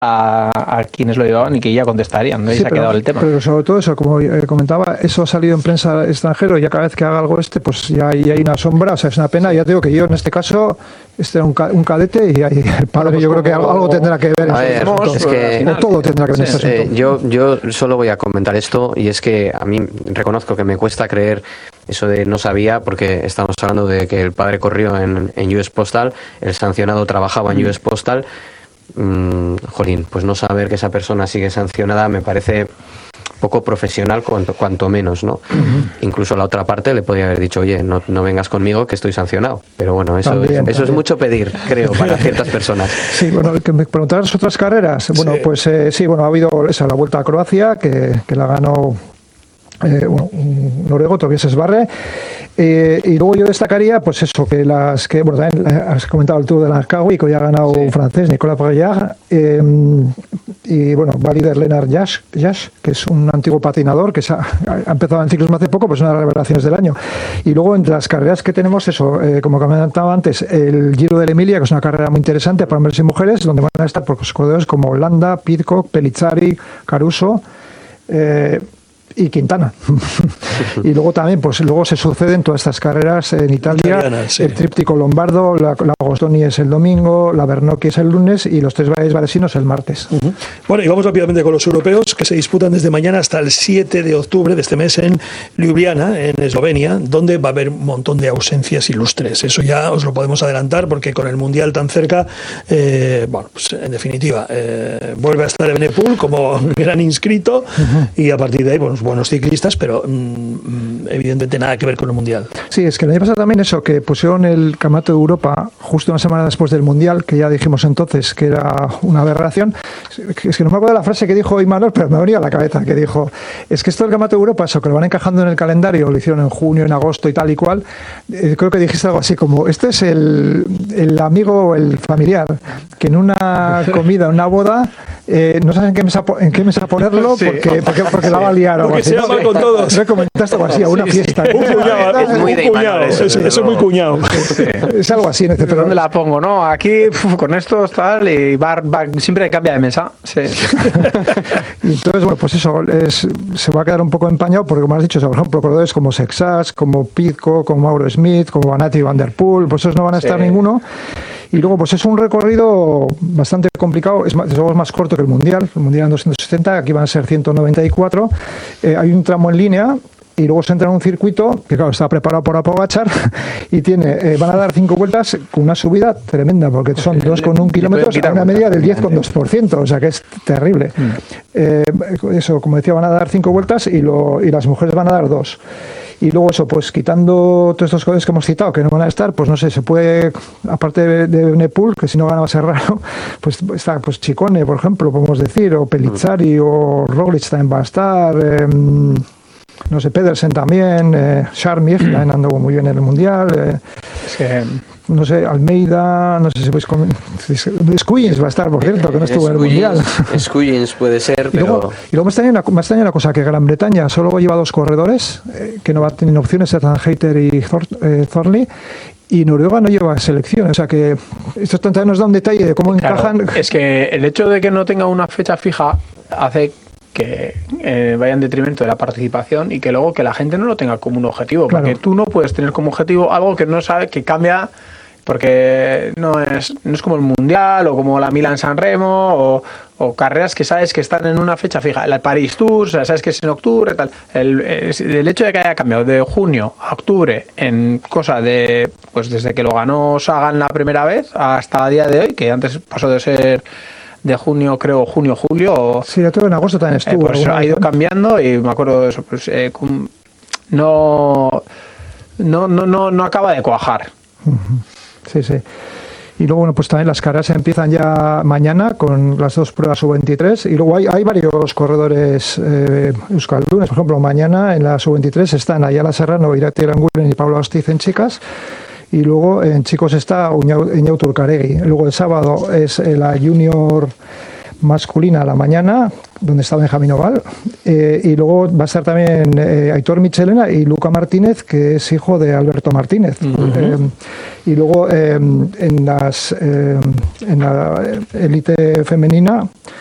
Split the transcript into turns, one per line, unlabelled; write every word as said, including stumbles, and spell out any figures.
a, a quienes lo llevaban y que ya contestarían, ¿no? Y
sí,
se
pero,
ha quedado el tema.
Pero sobre todo eso, como eh, comentaba, eso ha salido en prensa extranjero y ya cada vez que haga algo este, pues ya hay, hay una sombra, o sea, es una pena. Ya te digo que yo en este caso, este era un, ca un cadete y hay, el padre, pues yo creo que algo, algo tendrá que ver en
ver,
este asunto.
Es que,
o todo tendrá que ver en este
eh,
asunto.
Yo, yo solo voy a comentar esto, y es que a mí reconozco que me cuesta creer eso de no sabía, porque estamos hablando de que el padre corrió en, en U S Postal, el sancionado trabajaba en U S Postal. Mm, jolín, pues no saber que esa persona sigue sancionada me parece poco profesional, cuanto, cuanto menos, ¿no? Uh-huh. Incluso la otra parte le podría haber dicho, oye, no, no vengas conmigo que estoy sancionado. Pero bueno, eso, también, es, también. eso es mucho pedir, creo, para ciertas personas.
Sí, bueno, que me preguntabas otras carreras. Bueno, sí. pues eh, sí, bueno, ha habido esa, la Vuelta a Croacia, que, que la ganó eh, bueno, un noruego, Tobias Sbarre. Eh, y luego yo destacaría, pues eso, que las que, bueno, también has comentado el Tour de Langkawi, que hoy ha ganado sí. un francés, Nicolas Braillard, eh, y bueno, va líder Lennart Jasch, Jasch, que es un antiguo patinador que se ha, ha empezado en ciclismo hace poco, pues una de las revelaciones del año. Y luego entre las carreras que tenemos, eso, eh, como comentaba antes, el Giro de Emilia, que es una carrera muy interesante para hombres y mujeres, donde van a estar pues, corredores como Landa, Pidcock, Pellizzari, Caruso, eh, y Quintana. Y luego también, pues luego se suceden todas estas carreras en Italia. Italiana, sí. El tríptico lombardo, la, la Agostoni es el domingo, la Bernocchi es el lunes y los tres valles valesinos el martes.
Uh-huh. Bueno, y vamos rápidamente con los europeos, que se disputan desde mañana hasta el siete de octubre de este mes en Ljubljana, en Eslovenia, donde va a haber un montón de ausencias ilustres. Eso ya os lo podemos adelantar, porque con el Mundial tan cerca, eh, bueno, pues en definitiva, eh, vuelve a estar Evenepoel como gran inscrito, uh-huh. y a partir de ahí, bueno, buenos ciclistas, pero mmm, evidentemente nada que ver con el Mundial.
Sí, es que el año pasado también eso, que pusieron el Campeonato de Europa justo una semana después del Mundial, que ya dijimos entonces que era una aberración. Es que no me acuerdo de la frase que dijo Imanol, pero me venía a la cabeza, que dijo, es que esto del Campeonato de Europa, eso que lo van encajando en el calendario, lo hicieron en junio, en agosto y tal y cual, eh, creo que dijiste algo así como, este es el, el amigo, el familiar, que en una comida, en una boda, eh, no saben en qué mesa, en qué mesa ponerlo, sí. porque, porque, porque la va a liar.
Porque se llama con todos.
No comentaste algo así, a una
sí,
fiesta.
Sí. Un cuñado,
es muy de
cuñado, eso, eso, eso es muy cuñado.
Sí.
Es algo así.
Pero ¿dónde la pongo? No, aquí uf, con esto tal y va, va, siempre cambia de mesa. Sí.
Y entonces, bueno, pues eso es, se va a quedar un poco empañado porque, como has dicho, por ejemplo, corredores como Sexas, como Pidcock, como Mauro Smith, como Vanatti y Van der Poel, pues esos no van a estar sí. ninguno. Y luego, pues es un recorrido bastante complicado, es más, desde luego es más corto que el Mundial, el Mundial en doscientos sesenta, aquí van a ser ciento noventa y cuatro, eh, hay un tramo en línea y luego se entra en un circuito que claro está preparado por Pogačar y tiene, eh, van a dar cinco vueltas con una subida tremenda porque son dos coma uno kilómetros a una media del diez coma dos por ciento, o sea que es terrible. Mm. Eh, eso, como decía, van a dar cinco vueltas y, lo, y las mujeres van a dar dos. Y luego eso, pues quitando todos estos colores que hemos citado, que no van a estar, pues no sé, se puede, aparte de, de Evenepoel, que si no gana va a ser raro, pues está pues Ciccone, por ejemplo, podemos decir, o Pellizzari, o Roglic también va a estar, eh, no sé, Pedersen también, eh, Charmier, también andó muy bien en el Mundial, eh, es que, no sé, Almeida, no sé si podéis comentar, Squillins va a estar, por cierto, que no estuvo en el Mundial.
Squillins puede ser, pero...
Y luego, y luego me extraña una, me extraña una cosa, que Gran Bretaña solo lleva dos corredores, eh, que no va a tener opciones, Ethan Hayter y Thor, eh, Thornley, y Noruega no lleva selección, o sea que esto también nos da un detalle de cómo claro, encajan...
Es que el hecho de que no tenga una fecha fija hace que eh, vaya en detrimento de la participación y que luego que la gente no lo tenga como un objetivo, claro. Porque tú no puedes tener como objetivo algo que no sabe, que cambia, porque no es, no es como el Mundial o como la Milán-San Remo o, o carreras que sabes que están en una fecha fija, el Paris Tour, o sea, sabes que es en octubre, tal. El, el hecho de que haya cambiado de junio a octubre en cosa de, pues desde que lo ganó Sagan la primera vez hasta el día de hoy, que antes pasó de ser de junio, creo, junio, julio.
Sí, yo creo que en agosto también estuvo.
Eh, pues ha ido cambiando y me acuerdo de eso. Pues, eh, no, no, no, no, no acaba de cuajar.
Sí, sí. Y luego, bueno, pues también las carreras empiezan ya mañana con las dos pruebas U veintitrés. Y luego hay, hay varios corredores eh, euskaldunes. Por ejemplo, mañana en las U veintitrés están Ayala Serrano, Irati Aranguren y Pablo Astiz en chicas. Y luego en chicos está Iñigo Turcaregui. Luego el sábado es la Junior masculina a la mañana, donde está Benjamín Oval, eh, y luego va a estar también eh, Aitor Michelena y Luca Martínez, que es hijo de Alberto Martínez. Uh-huh. eh, y luego eh, en las eh, en la élite femenina